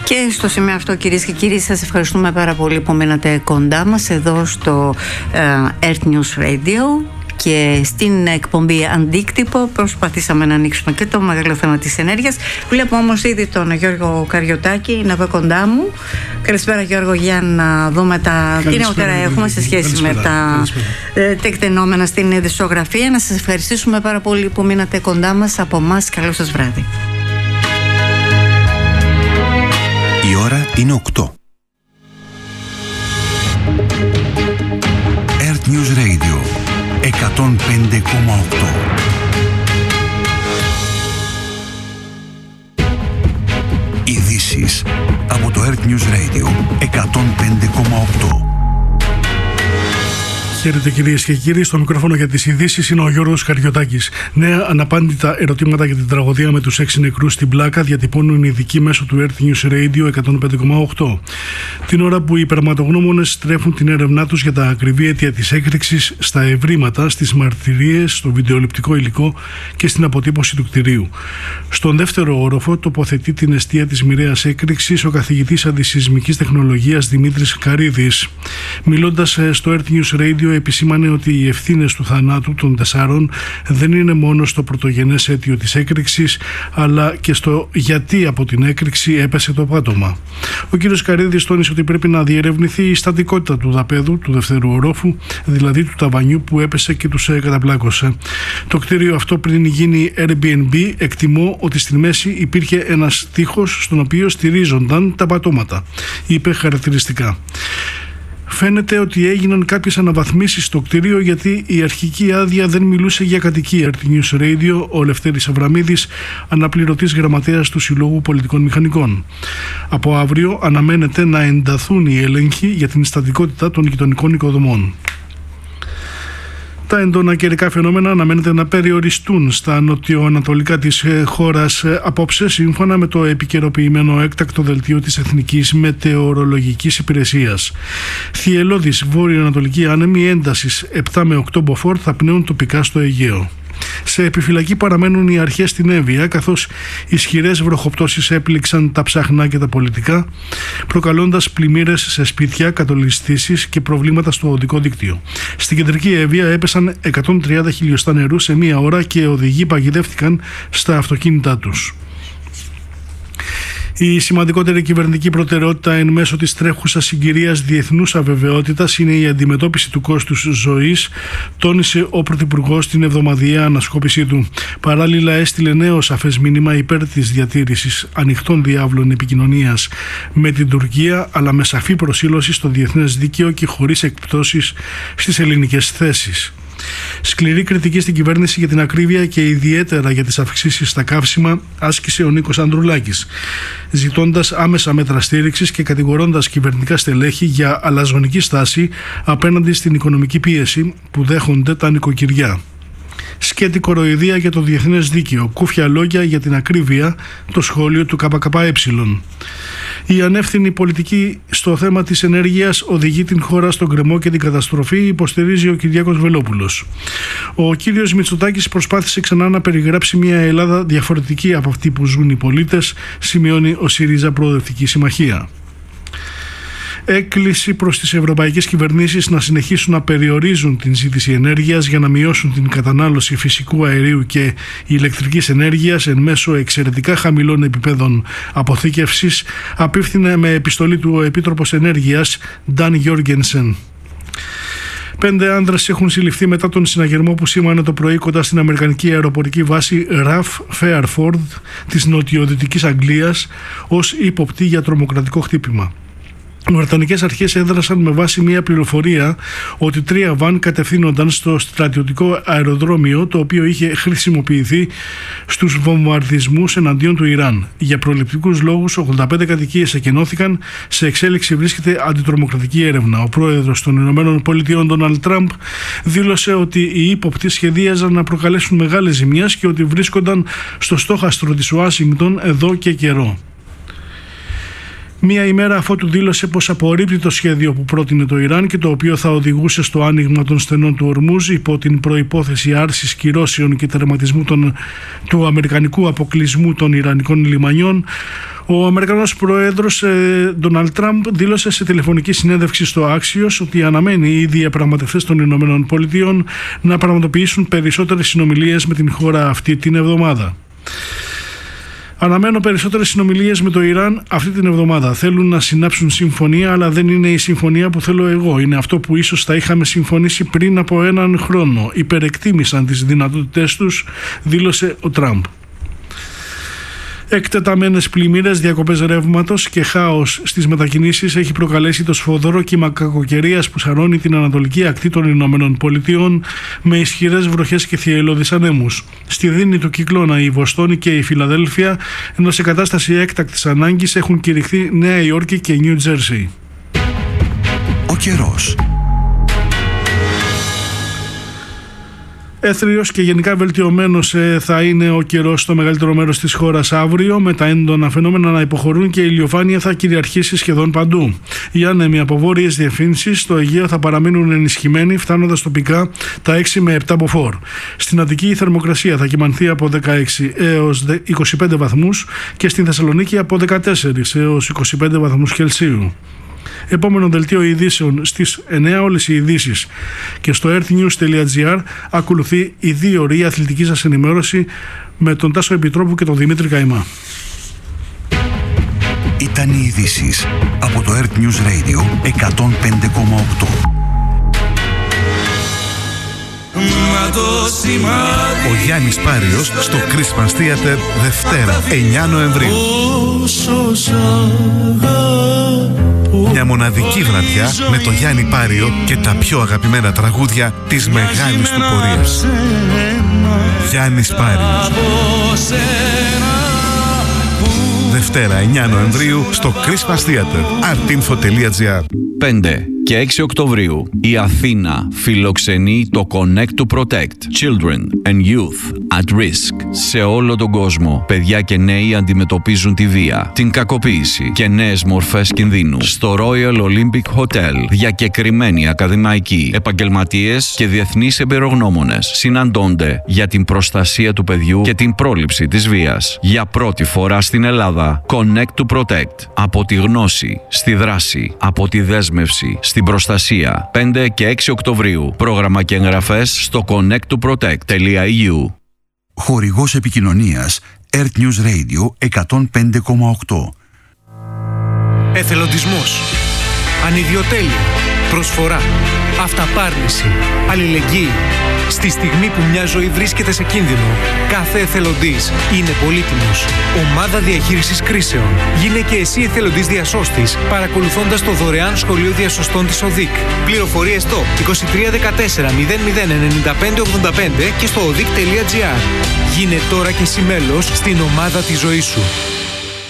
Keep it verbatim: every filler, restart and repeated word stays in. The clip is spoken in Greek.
Και στο σημείο αυτό, κυρίες και κύριοι, σας ευχαριστούμε πάρα πολύ που μείνατε κοντά μας εδώ στο uh, Earth News Radio. Και στην εκπομπή Αντίκτυπο προσπαθήσαμε να ανοίξουμε και το μεγάλο θέμα της ενέργειας. Βλέπω όμως ήδη τον Γιώργο Καριωτάκη να είναι κοντά μου. Καλησπέρα, Γιώργο, για να δούμε τα τι νεότερα έχουμε σε σχέση καλησπέρα, με τα καλησπέρα. τεκτενόμενα στην ειδησιογραφία. Να σας ευχαριστήσουμε πάρα πολύ που μείνατε κοντά μας. Από εμάς, καλό σας βράδυ. Η ώρα είναι οκτώ. Earth News Radio εκατόν πέντε κόμμα οκτώ. Ειδήσεις από το Earth News Radio εκατόν πέντε κόμμα οκτώ. Χαίρετε, κυρίες και κύριοι. Στο μικρόφωνο για τις ειδήσεις είναι ο Γιώργος Καριωτάκης. Νέα αναπάντητα ερωτήματα για την τραγωδία με τους έξι νεκρούς στην Πλάκα διατυπώνουν οι ειδικοί μέσω του Earth News Radio εκατόν πέντε κόμμα οκτώ. Την ώρα που οι πραγματογνώμονες στρέφουν την έρευνά τους για τα ακριβή αίτια της έκρηξης στα ευρήματα, στις μαρτυρίες, στο βιντεοληπτικό υλικό και στην αποτύπωση του κτηρίου. Στον δεύτερο όροφο τοποθετεί την εστία της μοιραίας έκρηξης ο καθηγητής αντισυσμικής τεχνολογίας Δημήτρης Καρίδης. Μιλώντας στο Earth News Radio, επισήμανε ότι οι ευθύνες του θανάτου των τεσσάρων δεν είναι μόνο στο πρωτογενές αίτιο της έκρηξης, αλλά και στο γιατί από την έκρηξη έπεσε το πάτωμα. Ο κ. Καρίδης τόνισε ότι πρέπει να διερευνηθεί η στατικότητα του δαπέδου, του δευτέρου ορόφου, δηλαδή του ταβανιού που έπεσε και τους καταπλάκωσε. Το κτίριο αυτό, πριν γίνει Airbnb, εκτιμώ ότι στη μέση υπήρχε ένας τοίχος στον οποίο στηρίζονταν τα πατώματα, είπε χαρακτηριστικά. Φαίνεται ότι έγιναν κάποιες αναβαθμίσεις στο κτίριο, γιατί η αρχική άδεια δεν μιλούσε για κατοικία. Earth News Radio, ο Λευτέρης Αβραμίδης, αναπληρωτής γραμματέας του Συλλόγου Πολιτικών Μηχανικών. Από αύριο αναμένεται να ενταθούν οι έλεγχοι για την στατικότητα των γειτονικών οικοδομών. Τα έντονα καιρικά φαινόμενα αναμένεται να περιοριστούν στα νοτιοανατολικά της χώρας απόψε, σύμφωνα με το επικαιροποιημένο έκτακτο δελτίο της Εθνικής Μετεωρολογικής Υπηρεσίας. Θυελλώδης βόρειο-ανατολική άνεμη έντασης επτά με οκτώ μποφόρ θα πνέουν τοπικά στο Αιγαίο. Σε επιφυλακή παραμένουν οι αρχές στην Εύβοια, καθώς ισχυρές βροχοπτώσεις έπληξαν τα ψαχνά και τα πολιτικά, προκαλώντας πλημμύρες σε σπίτια, κατολιστήσεις και προβλήματα στο οδικό δίκτυο. Στην κεντρική Εύβοια έπεσαν εκατόν τριάντα χιλιοστά νερού σε μία ώρα και οδηγοί παγιδεύτηκαν στα αυτοκίνητά τους. Η σημαντικότερη κυβερνητική προτεραιότητα εν μέσω της τρέχουσας συγκυρίας διεθνούς αβεβαιότητας είναι η αντιμετώπιση του κόστους ζωής, τόνισε ο Πρωθυπουργός στην εβδομαδιαία ανασκόπησή του. Παράλληλα, έστειλε νέο σαφές μήνυμα υπέρ της διατήρησης ανοιχτών διάβλων επικοινωνίας με την Τουρκία, αλλά με σαφή προσήλωση στο διεθνές δίκαιο και χωρίς εκπτώσεις στις ελληνικές θέσεις. Σκληρή κριτική στην κυβέρνηση για την ακρίβεια και ιδιαίτερα για τις αυξήσεις στα καύσιμα άσκησε ο Νίκος Ανδρουλάκης, ζητώντας άμεσα μέτρα στήριξης και κατηγορώντας κυβερνητικά στελέχη για αλαζονική στάση απέναντι στην οικονομική πίεση που δέχονται τα νοικοκυριά. Σκέτη κοροϊδία για το διεθνές δίκαιο, κούφια λόγια για την ακρίβεια, το σχόλιο του ΚΚΕ. Η ανεύθυνη πολιτική στο θέμα της ενέργειας οδηγεί την χώρα στον γκρεμό και την καταστροφή, υποστηρίζει ο Κυριάκος Βελόπουλος. Ο κύριος Μητσοτάκης προσπάθησε ξανά να περιγράψει μια Ελλάδα διαφορετική από αυτή που ζουν οι πολίτες, σημειώνει ο ΣΥΡΙΖΑ Προοδευτική Συμμαχία. Έκκληση προς τις ευρωπαϊκές κυβερνήσεις να συνεχίσουν να περιορίζουν την ζήτηση ενέργειας για να μειώσουν την κατανάλωση φυσικού αερίου και ηλεκτρικής ενέργειας εν μέσω εξαιρετικά χαμηλών επιπέδων αποθήκευσης, απίφθινε με επιστολή του ο Επίτροπος Ενέργειας Νταν Γιόργενσεν. Πέντε άνδρες έχουν συλληφθεί μετά τον συναγερμό που σήμανε το πρωί κοντά στην αμερικανική αεροπορική βάση Ραφ Φέαρφορντ της νοτιοδυτικής Αγγλίας ως ύποπτοι για τρομοκρατικό χτύπημα. Οι βρετανικές αρχές έδρασαν με βάση μια πληροφορία ότι τρία βαν κατευθύνονταν στο στρατιωτικό αεροδρόμιο, το οποίο είχε χρησιμοποιηθεί στους βομβαρδισμούς εναντίον του Ιράν. Για προληπτικούς λόγους, ογδόντα πέντε κατοικίες εκενώθηκαν. Σε εξέλιξη βρίσκεται αντιτρομοκρατική έρευνα. Ο πρόεδρος των Ηνωμένων Πολιτειών, Ντόναλντ Τραμπ, δήλωσε ότι οι ύποπτοι σχεδίαζαν να προκαλέσουν μεγάλες ζημιές και ότι βρίσκονταν στο στόχαστρο της Ουάσιγκτον εδώ και καιρό. Μία ημέρα αφότου δήλωσε πως απορρίπτει το σχέδιο που πρότεινε το Ιράν και το οποίο θα οδηγούσε στο άνοιγμα των στενών του Ορμούζ υπό την προϋπόθεση άρσης κυρώσεων και τερματισμού των, του αμερικανικού αποκλεισμού των Ιρανικών λιμανιών, Ο Αμερικανός Πρόεδρος Ντόναλντ Τραμπ δήλωσε σε τηλεφωνική συνέντευξη στο Axios ότι αναμένει οι διαπραγματευτές των Ηνωμένων Πολιτειών να πραγματοποιήσουν περισσότερες συνομιλίες με την χώρα αυτή την εβδομάδα. Αναμένω περισσότερες συνομιλίες με το Ιράν αυτή την εβδομάδα. Θέλουν να συνάψουν συμφωνία, αλλά δεν είναι η συμφωνία που θέλω εγώ. Είναι αυτό που ίσως θα είχαμε συμφωνήσει πριν από έναν χρόνο. Υπερεκτίμησαν τις δυνατότητές τους, δήλωσε ο Τραμπ. Εκτεταμένες πλημμύρες, διακοπές ρεύματος και χάος στις μετακινήσεις έχει προκαλέσει το σφοδρό κύμα κακοκαιρίας που σαρώνει την ανατολική ακτή των Ηνωμένων Πολιτειών με ισχυρές βροχές και θυελλώδεις ανέμους. Στη δίνη του κυκλώνα η Βοστόνη και η Φιλαδέλφια, ενώ σε κατάσταση έκτακτης ανάγκης έχουν κηρυχθεί Νέα Υόρκη και Νιου Τζέρσι. Ο καιρός. Έθριος και γενικά βελτιωμένος θα είναι ο καιρός στο μεγαλύτερο μέρος της χώρας αύριο, με τα έντονα φαινόμενα να υποχωρούν και η ηλιοφάνεια θα κυριαρχήσει σχεδόν παντού. Οι άνεμοι από βόρειες διευθύνσεις στο Αιγαίο θα παραμείνουν ενισχυμένοι, φτάνοντας τοπικά τα έξι με επτά μποφόρ. Στην Αττική η θερμοκρασία θα κυμανθεί από δεκαέξι έως είκοσι πέντε βαθμούς και στην Θεσσαλονίκη από δεκατέσσερα έως είκοσι πέντε βαθμούς Κελσίου. Επόμενο δελτίο ειδήσεων στις εννιά, όλες οι ειδήσεις, και στο earthnews τελεία gr ακολουθεί η δύο ώρη αθλητική σας ενημέρωση με τον Τάσο Επιτρόπου και τον Δημήτρη Καϊμά. Ήταν οι ειδήσεις από το Earth News Radio εκατόν πέντε κόμμα οκτώ. Ο Γιάννης Πάριος στο Christmas Theater Δευτέρα εννιά Νοεμβρίου. Μια μοναδική βραδιά με το Γιάννη Πάριο και τα πιο αγαπημένα τραγούδια της μεγάλης του πορείας. Γιάννης Πάριος. Δευτέρα εννιά Νοεμβρίου στο Christmas Theater. artinfo τελεία gr. πέντε και έξι Οκτωβρίου η Αθήνα φιλοξενεί το Connect to Protect Children and Youth at Risk. Σε όλο τον κόσμο, παιδιά και νέοι αντιμετωπίζουν τη βία, την κακοποίηση και νέες μορφές κινδύνου. Στο Royal Olympic Hotel, διακεκριμένοι ακαδημαϊκοί, επαγγελματίες και διεθνείς εμπειρογνώμονες συναντώνται για την προστασία του παιδιού και την πρόληψη της βίας. Για πρώτη φορά στην Ελλάδα, Connect to Protect. Από τη γνώση στη δράση, από τη δέσμευση στην προστασία. πέντε και έξι Οκτωβρίου. Πρόγραμμα και εγγραφές στο connect to protect τελεία e u. Χορηγός επικοινωνίας Earth News Radio εκατόν πέντε κόμμα οκτώ. Εθελοντισμός, ανιδιοτέλεια, προσφορά, αυταπάρνηση, αλληλεγγύη. Στη στιγμή που μια ζωή βρίσκεται σε κίνδυνο, κάθε εθελοντής είναι πολύτιμος. Ομάδα διαχείρισης κρίσεων. Γίνε και εσύ εθελοντής διασώστης, παρακολουθώντας το δωρεάν σχολείο διασωστών της ΟΔΙΚ. Πληροφορίες στο είκοσι τρία δεκατέσσερα μηδέν μηδέν ενενήντα πέντε ογδόντα πέντε και στο οδικ τελεία gr. Γίνε τώρα και εσύ μέλος στην ομάδα της ζωής σου.